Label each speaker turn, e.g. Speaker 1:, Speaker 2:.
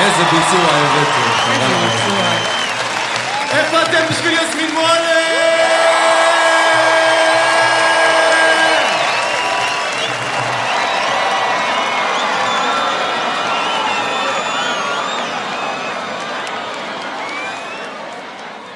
Speaker 1: איזה ביצוע הבאתי.
Speaker 2: איפה אתם בשביל יסמין מועלם?